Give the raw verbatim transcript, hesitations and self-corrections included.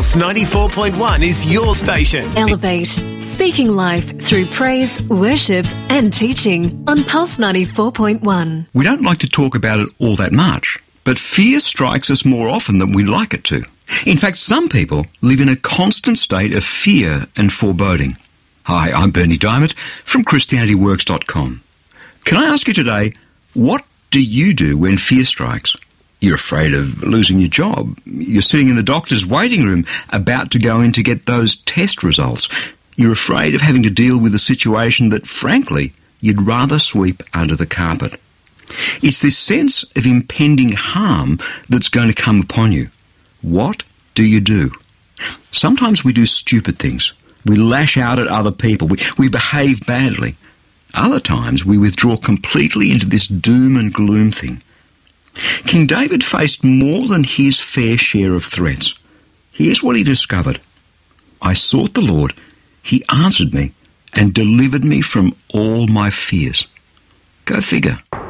Pulse ninety-four point one is your station. Elevate, speaking life through praise, worship and teaching on Pulse ninety-four point one. We don't like to talk about it all that much, but fear strikes us more often than we'd like it to. In fact, some people live in a constant state of fear and foreboding. Hi, I'm Bernie Diamond from Christianity Works dot com. Can I ask you today, what do you do when fear strikes? You're afraid of losing your job. You're sitting in the doctor's waiting room about to go in to get those test results. You're afraid of having to deal with a situation that, frankly, you'd rather sweep under the carpet. It's this sense of impending harm that's going to come upon you. What do you do? Sometimes we do stupid things. We lash out at other people. We, we behave badly. Other times we withdraw completely into this doom and gloom thing. King David faced more than his fair share of threats. Here's what he discovered. I sought the Lord, he answered me and delivered me from all my fears. Go figure.